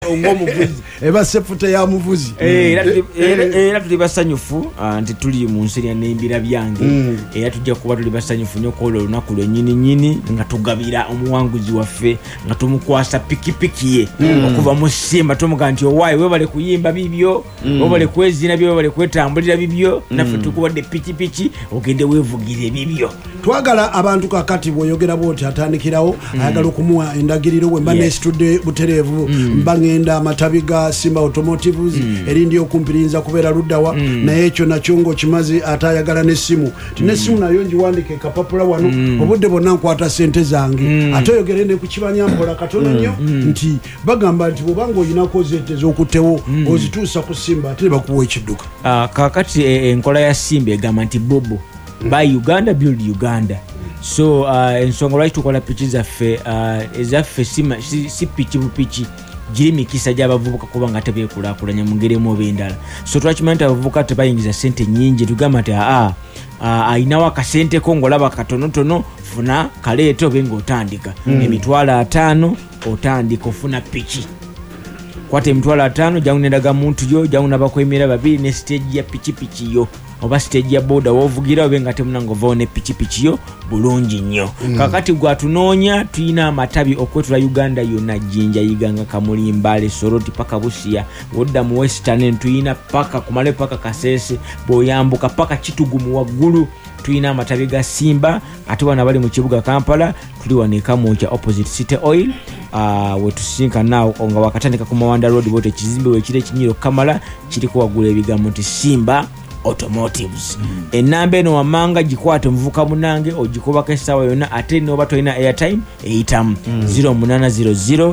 ngomuvuzi eba sefute ya muvuzi era tuli basanyufu nti tuli mu nsi ya nembira byange era tujja kuba tuli basanyufu nnyo kola olunaku lwennyini nga tugabira omuwanguzi waffe nga tumukwasa pikipiki ye okuva mu Simba tumuga nti owaayi webale kuyimba bibyo webale kwezina byo webale kwetambulira bibyo naffe tukuwadde pikipiki ogende weevugire bibyo. Twagala abantu kakati bw'oyogera bw'oti atandikirawo ayagala okumuwa endagiriro we mba nesitudde butereevu mba ngenda amatabi ga Simba Automotives erindi okumpirinza kubeera luddawa naye ekyo nakyo ng'okimaze ate ayagala n'essimu tinessimu nayo ngiwandika ekapapula wano obudde bonna nkwata sente zange ate oyogere ne ku kibanyampola katono nnyo nti bagamba nti bw'obanga oyinako zente z'okuttewo ozituusa ku Simba ate ne bakuwa ekidduka. Kakati enkola ya Simba egamba nti bobo buy Uganda build Uganda. So ensonga lwaki tukola piki zaffe ezaffe si piki bupiki giri mikisa gy'abavubuka kuba nga tebeekulakulanya mu ngeri oba endala. So twakimanya nti abavubuka tebayingiza sente nnyingi tugamba nti ayinawo akasente ko ng'olaba katonotono funa kaleete obe ng'otandika emitwalo 5 otandika ofuna piki kwata emitwalo 5 jangu nendaga muntu yo jangu nabakwemera babiri ne stage ya piki yo oba stage ya boda wovugira obe nga temunanga ovaawo ne piki yo bulungi nnyo. Kakati gwatunoonya tuyina amatabi okwetula Uganda yonna Jinja Iganga Kamulimbale Soroti paka Busia wodda mu Western tuyina paka kumale paka Kasese boyambuka paka Kitugumu waggulu tuyina amatabi ga Simba ate wana bali mu kibuga Kampala tuli wanika mu kya opposite City Oil wetusinka naawo nga wakatandika ku Mawanda Road bote ekizimbe wekire Kinyiro Kamala kiriko waggulu ebigambo nti Simba Automotives. Enamba eno wamanga gikwate muvuka munange ogikubako essaawa yonna ate n'oba tolina airtime eyitamu 0800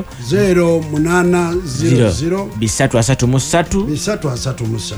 333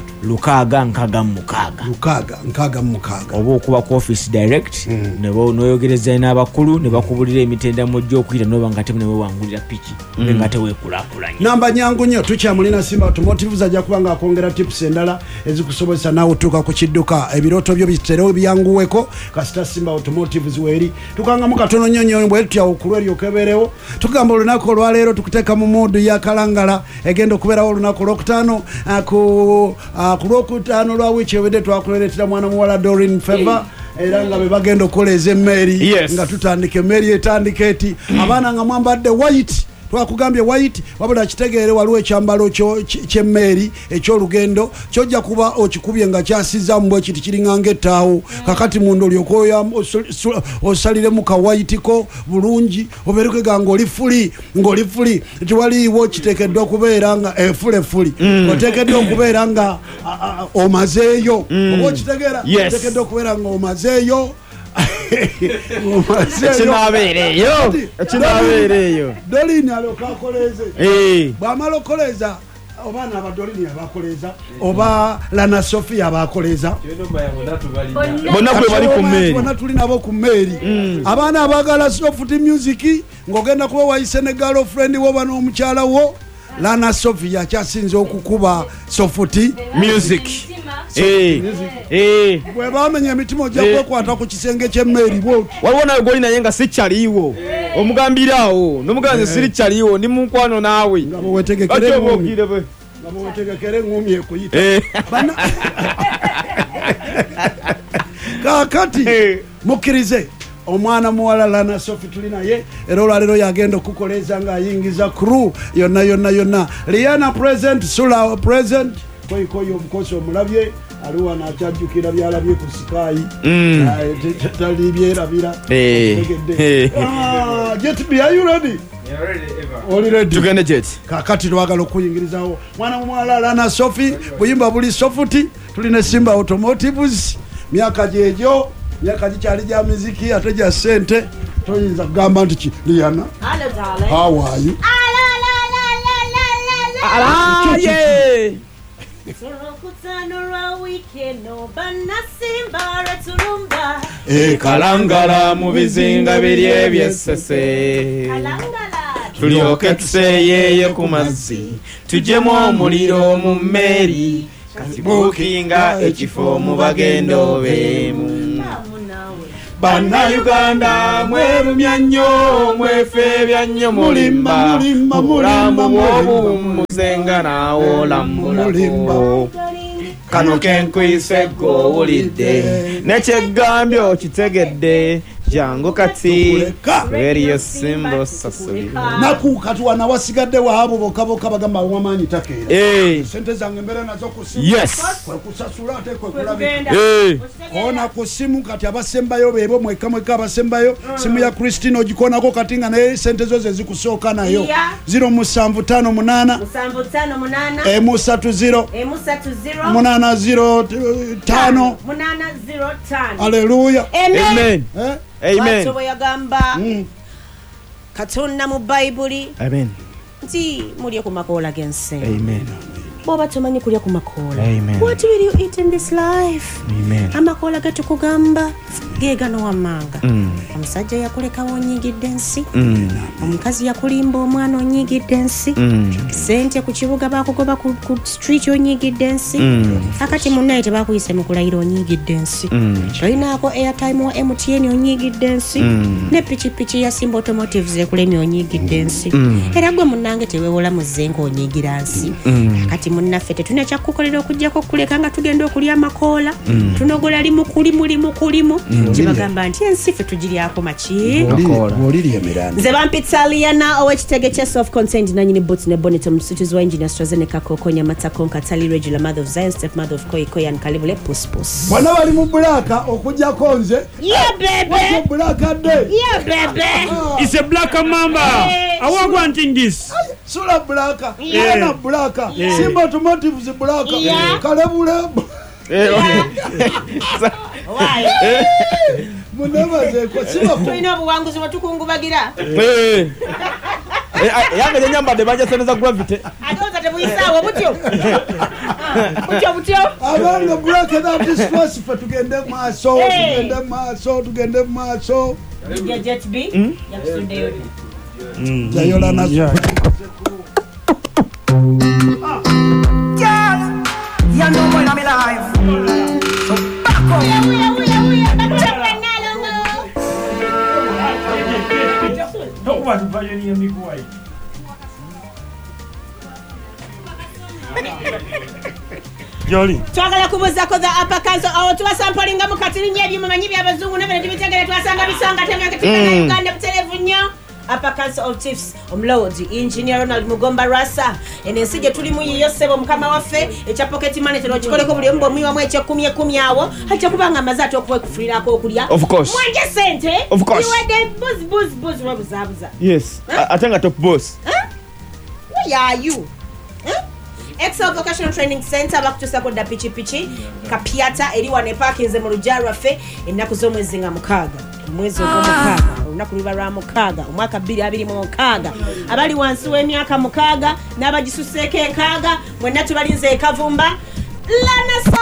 636 oba okuba ku office direct n'oyogereza n'abakulu ne bakubulira emitenda mujja okuyita n'oba nga temu ne weewangulira piki nga teweekulakulanya. Namba nyangu nnyo tukyamulina Simba Automotives ajja kuba nga akwongera tips endala ezikusobozesa naawe tuka ku kidduka ebiroto byo bitero byanguweko kasita Simba Automotives weri tukanga mu katono nnyo bwe tutya okulweryo keberewo tugamba olunaku olwaleero tukuteeka mu modu ya kalangala egenda okubeerawo olunaku olwokutaano ku lwokutaano lwa wiiki ewedde twakuleetera mwana muwala Doreen Favor era nga be bagenda okukoleza emmeri nga tutandika emmeri etandika eti abaana nga mwambadde white twakugambye white wabula kitegeere waliwo ekyambalo ky'emmeri ekyolugendo kyojja kuba okikubye nga kyasiza mbwe kiti kiringanga ettaawo kakati munda olyokoya osaliremu ka white ko bulungi obeerukega ng'oli fuli tiwaliiwo kiteekeddwa okubeera nga efulefuli oteekeddwa okubeera nga omazeeyo oba okitegeera oteekeddwa okubeera nga omazeeyo ekinabeereyo Dolini alokakoleze bwamala okoleza oba n'abadolini abakoleza oba Lana Sofia abakoleza bonna kwe bali ku mmeeri bonna tuli nabo ku mmeeri abaana abagala soft music ng'ogenda kuba wayise ne girlfriend wo oba n'omukyala wo Lana Sofia kyasinze okukuba soft music bwe bamenya emitima ojja kwekwata ku kisenge ky'emmeeri bwoti waliwo nawe gwoli naye nga sikyaliiwo omugambiraawo n'omuganzi sirikyaliiwo ndi munkwano naawe nga bwewetegekere ngumi ekuyita kakati mukkirize omwana muwala Lana Sophie tuli naye era olwaleero yagenda okukoleza ng'ayingiza crew yonna Rihanna present Sula present koyo omukozi omulabye aliwo anakyajjukira byalabye ku Sky tali byerabira Jet B, are you ready? Oli ready? Tugende Jet. Kakati twagala okuyingirizawo mwana muwala Lana Sophie buyimba buli sofuti tulina Simba Automotives myaka gyejo myaka gikyali gya muziki ate gya sente toyinza kugamba nti Rihanna how are you? Kalangala mu bizinga biri ebyessese tulyoke tuseeyeeyo ku mazzi tujjemu omuliro mu mmeeri kati buukinga ekifo mu bagendo beemu Bannayuganda mwerumya nnyo mwefeebya nnyo mulimba mulamu bw'obumuzenga naawolambulako kano kenkwise gw'owulidde nekyegambye okitegedde jangu kati eriyo simbo sasulira naku katuwana wasigadde waabo bokaboka bagamba wamaanyi takeera sente zange mbere nazo kusasula ate kwekulabika ona ku simu kati abasembayo bebo mweka abasembayo simu ya Christine ogikonako kati nga naye sente zo ze zikusooka nayo 0758 830 Haleluya amen amen yagamba Katonda mu Bible amen nti mulye ku makoola g'ensi amen bw'oba tomanyi kulya ku makoola amen what will you eat in this life amen amakoola getukugamba geegano wammanga omusajja yakulekawo onyigidde ensi omukazi yakulimba omwana onyigidde ensi sente ku kibuga bakugoba ku street onyigidde ensi akati munnaye tebakuyise mu kulayira onyigidde ensi olinaako airtime wa MTN onyigidde ensi ne pikipiki ya Simba Automotives ekulemye onyigidde ensi era gwe munnange teweewola mu zzenga onyigira nsi akati munnaffe tetuna kyakukolera okugjako kuleka nga tugenda okulya amakoola tunogola limu kulimu kibagamba nti ensi ffe tugiryako maki nze bampitsa Liana ow'ekitege kya self contained nanyini boots ne bonnet omusutuzi wa engineer AstraZeneca Kokonya Matakonka Tali regular mother of Zion step mother of Koikoy and Kalibule puspus bana bali mu bulaka okujjako nze bulaka day It's a black mamba. I want one thing this. Sula bulaka yana bulaka Simba Automotives bulaka Kalebule munebaze ko siba tulina obuwanguzi bwetukungubagira yange nyambadde bajaseneza gravity adoza tebuyisaawo butyo abanga bulaka na discuss fe tugende maaso ya jet b yakusundeyo jayola nazo You know when I'm alive. So back up. Don't want to buy any of me boy. Jolly. twagala kubuuzako the upper council awo tubasampolinga mu katirinya ebyuma manyi by'abazungu nebyo tubitegere twasanga bisanga temyakatikana Uganda buterevu nnyo upper council of chiefs omulowodi engineer Ronald Mugomba Rasa enensi gye tulimu yiyo ssebo mukama waffe ekya pocket money terokikoleko buli omu bw'omuyiwamu ekyekumi awo hajja kubanga amaze ate okuwekufulirako okulya of course mwanje sente of course iwadde buzz webuzaabuza yes ate nga top boss who are you Excel Vocational Training Center bakutusa kodda pichi kapiata eri wane parkinze mu lujja lwaffe ennaku z'omwezi nga 6 omwezi ogw'omukaaga olunaku luba lwa 6 omwaka 2026 abali wansi w'emyaka 6 n'abagisuseeko 6 mwenna tubalinze ekavumba Lana